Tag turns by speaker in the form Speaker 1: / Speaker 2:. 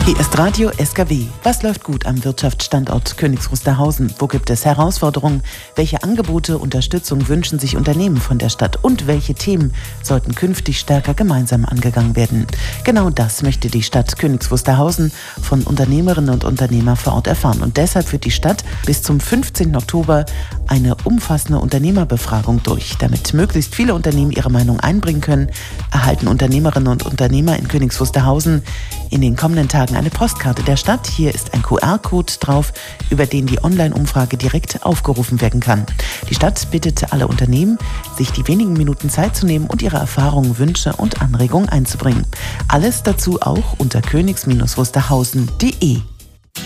Speaker 1: Hier ist Radio SKW. Was läuft gut am Wirtschaftsstandort Königs Wusterhausen? Wo gibt es Herausforderungen? Welche Angebote, Unterstützung wünschen sich Unternehmen von der Stadt? Und welche Themen sollten künftig stärker gemeinsam angegangen werden? Genau das möchte die Stadt Königs Wusterhausen von Unternehmerinnen und Unternehmern vor Ort erfahren. Und deshalb führt die Stadt bis zum 15. Oktober eine umfassende Unternehmerbefragung durch. Damit möglichst viele Unternehmen ihre Meinung einbringen können, erhalten Unternehmerinnen und Unternehmer in Königs Wusterhausen in den kommenden Tagen eine Postkarte der Stadt. Hier ist ein QR-Code drauf, über den die Online-Umfrage direkt aufgerufen werden kann. Die Stadt bittet alle Unternehmen, sich die wenigen Minuten Zeit zu nehmen und ihre Erfahrungen, Wünsche und Anregungen einzubringen. Alles dazu auch unter königs-wusterhausen.de.